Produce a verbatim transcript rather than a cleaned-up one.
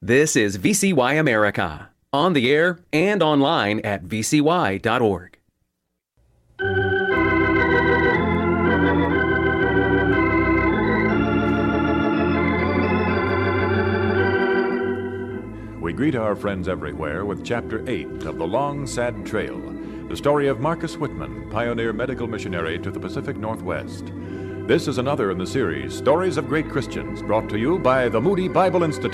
This is V C Y America, on the air and online at v c y dot org. We greet our friends everywhere with Chapter eight of The Long, Sad Trail, the story of Marcus Whitman, pioneer medical missionary to the Pacific Northwest. This is another in the series, Stories of Great Christians, brought to you by the Moody Bible Institute.